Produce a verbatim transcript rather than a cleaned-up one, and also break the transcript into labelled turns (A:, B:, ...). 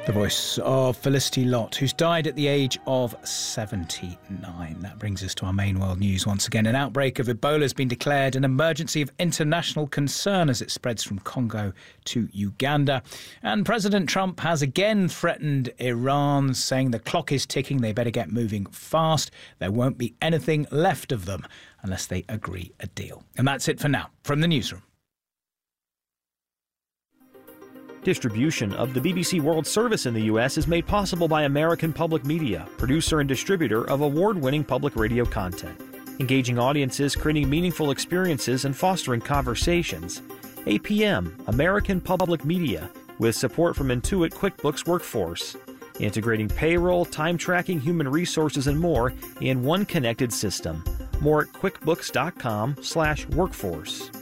A: The voice of Felicity Lott, who's died at the age of seventy-nine. That brings us to our main world news once again. An outbreak of Ebola has been declared an emergency of international concern as it spreads from Congo to Uganda. And President Trump has again threatened Iran, saying the clock is ticking, they better get moving fast. There won't be anything left of them unless they agree a deal. And that's it for now from the newsroom.
B: Distribution of the B B C World Service in the U S is made possible by American Public Media, producer and distributor of award-winning public radio content. Engaging audiences, creating meaningful experiences, and fostering conversations. A P M, American Public Media, with support from Intuit QuickBooks Workforce. Integrating payroll, time tracking, human resources, and more in one connected system. More at quickbooks.com slash workforce.